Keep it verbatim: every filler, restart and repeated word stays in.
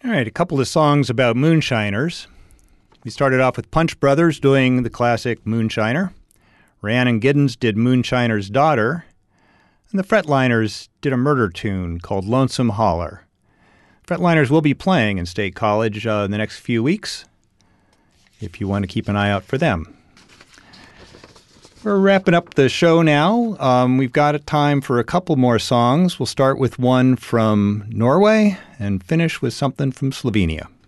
All right, a couple of songs about moonshiners. We started off with Punch Brothers doing the classic Moonshiner. Rhiannon Giddens did Moonshiner's Daughter. And the Fretliners did a murder tune called Lonesome Holler. Fretliners will be playing in State College uh, in the next few weeks, if you want to keep an eye out for them. We're wrapping up the show now. Um, we've got a time for a couple more songs. We'll start with one from Norway and finish with something from Slovenia.